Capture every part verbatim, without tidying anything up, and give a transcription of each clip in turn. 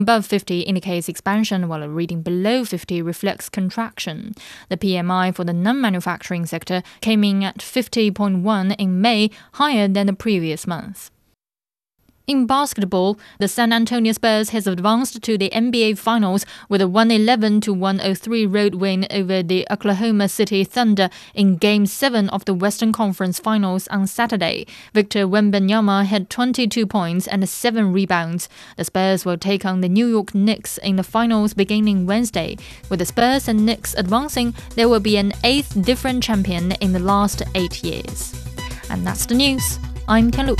Above fifty indicates expansion, while a reading below fifty reflects contraction. The P M I for the non-manufacturing sector came in at fifty point one in May, higher than the previous month. In basketball, the San Antonio Spurs has advanced to the N B A Finals with a one eleven to one oh three road win over the Oklahoma City Thunder in Game seven of the Western Conference Finals on Saturday. Victor Wembanyama had twenty-two points and seven rebounds. The Spurs will take on the New York Knicks in the finals beginning Wednesday. With the Spurs and Knicks advancing, there will be an eighth different champion in the last eight years. And that's the news. I'm Ken Lu.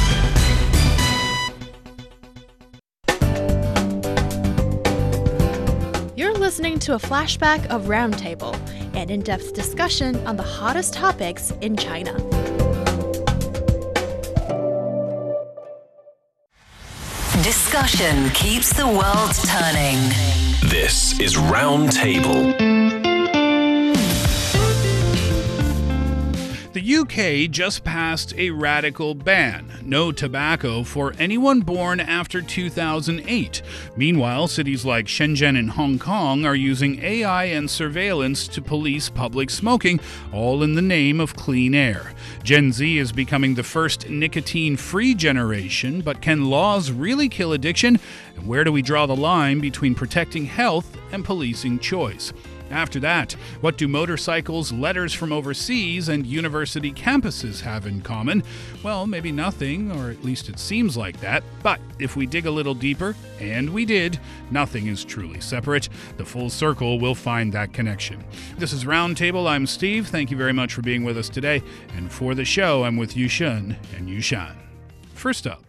Listening to a flashback of Roundtable, an in-depth discussion on the hottest topics in China. Discussion keeps the world turning. This is Roundtable. The U K just passed a radical ban, no tobacco for anyone born after two thousand eight. Meanwhile, cities like Shenzhen and Hong Kong are using A I and surveillance to police public smoking, all in the name of clean air. Gen Z is becoming the first nicotine-free generation, but can laws really kill addiction? And where do we draw the line between protecting health and policing choice? After that, what do motorcycles, letters from overseas, and university campuses have in common? Well, maybe nothing, or at least it seems like that. But if we dig a little deeper, and we did, nothing is truly separate. The full circle will find that connection. This is Roundtable. I'm Steve. Thank you very much for being with us today. And for the show, I'm with Yushun and Yushan. First up,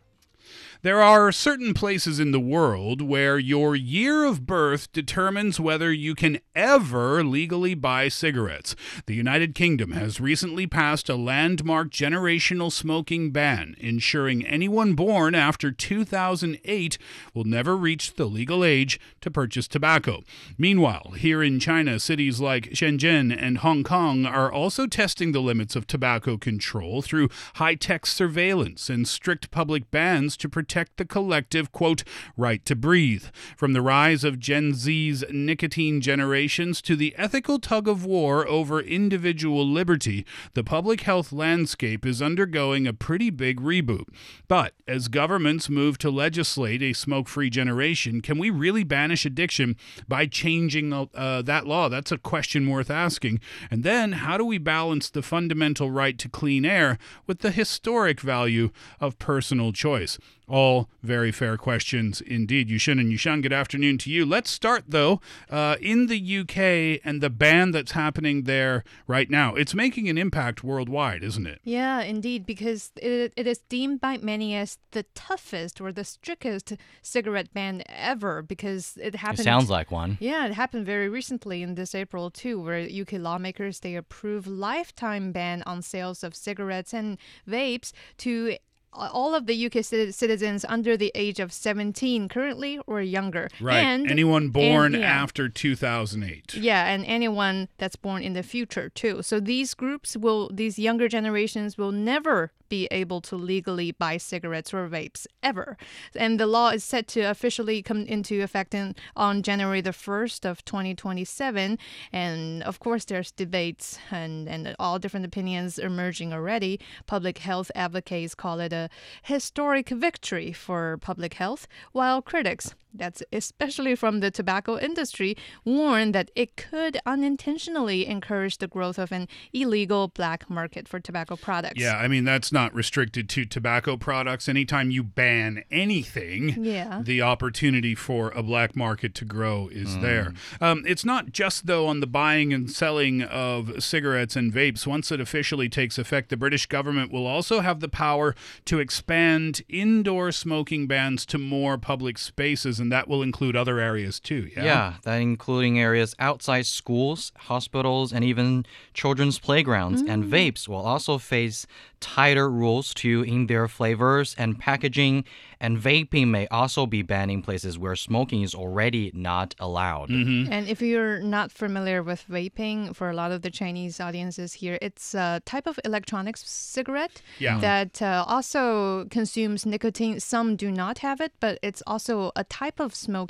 there are certain places in the world where your year of birth determines whether you can ever legally buy cigarettes. The United Kingdom has recently passed a landmark generational smoking ban, ensuring anyone born after two thousand eight will never reach the legal age to purchase tobacco. Meanwhile, here in China, cities like Shenzhen and Hong Kong are also testing the limits of tobacco control through high-tech surveillance and strict public bans to protect protect the collective, quote, right to breathe. From the rise of Gen Z's nicotine generations to the ethical tug of war over individual liberty, the public health landscape is undergoing a pretty big reboot. But as governments move to legislate a smoke-free generation, can we really banish addiction by changing uh, that law? That's a question worth asking. And then, how do we balance the fundamental right to clean air with the historic value of personal choice? All very fair questions indeed. Yushin and Yushan, good afternoon to you. Let's start, though, uh, in the U K and the ban that's happening there right now. It's making an impact worldwide, isn't it? Yeah, indeed, because it, it is deemed by many as the toughest or the strictest cigarette ban ever, because it happened... It sounds like one. Yeah, it happened very recently in this April, too, where U K lawmakers, they approved lifetime ban on sales of cigarettes and vapes to all of the U K citizens under the age of seventeen currently or younger. Right. And, anyone born and, yeah. after two thousand eight. Yeah, and anyone that's born in the future, too. So these groups will, these younger generations will never be able to legally buy cigarettes or vapes ever. And the law is set to officially come into effect in, on January the first of twenty twenty-seven. And of course, there's debates and, and all different opinions emerging already. Public health advocates call it a historic victory for public health, while critics, that's especially from the tobacco industry, warn that it could unintentionally encourage the growth of an illegal black market for tobacco products. Yeah, I mean, that's not restricted to tobacco products. Anytime you ban anything, yeah. the opportunity for a black market to grow is mm. there. Um, it's not just, though, on the buying and selling of cigarettes and vapes. Once it officially takes effect, the British government will also have the power to expand indoor smoking bans to more public spaces, and that will include other areas too, yeah? Yeah, that including areas outside schools, hospitals, and even children's playgrounds. Mm. And vapes will also face tighter rules too in their flavors and packaging, and vaping may also be banned in places where smoking is already not allowed. Mm-hmm. And if you're not familiar with vaping, for a lot of the Chinese audiences here, it's a type of electronic cigarette Yeah. that uh, also consumes nicotine. Some do not have it, but it's also a type of smoking